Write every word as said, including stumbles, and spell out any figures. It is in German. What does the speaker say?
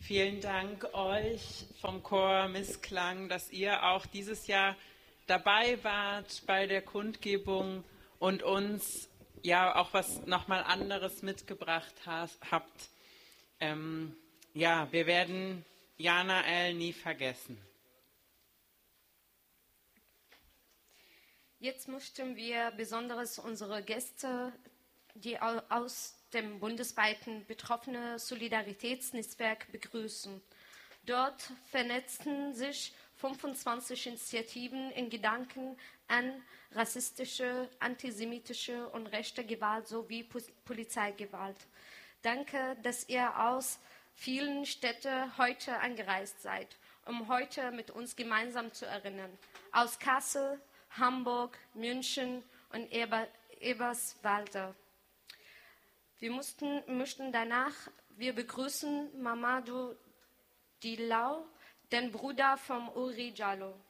Vielen Dank euch vom Chor Missklang, dass ihr auch dieses Jahr dabei wart bei der Kundgebung und uns ja auch was nochmal anderes mitgebracht has, habt. Ähm, ja, wir werden Janael nie vergessen. Jetzt möchten wir besonders unsere Gäste, die aus dem bundesweiten Betroffene Solidaritätsnetzwerk begrüßen. Dort vernetzten sich fünfundzwanzig Initiativen in Gedanken an rassistische, antisemitische und rechte Gewalt sowie Polizeigewalt. Danke, dass ihr aus vielen Städten heute angereist seid, um heute mit uns gemeinsam zu erinnern. Aus Kassel, Hamburg, München und Eber, Eberswalde. Wir mussten, möchten danach, wir begrüßen Mamadou Dilaw, den Bruder von Uri Jallo.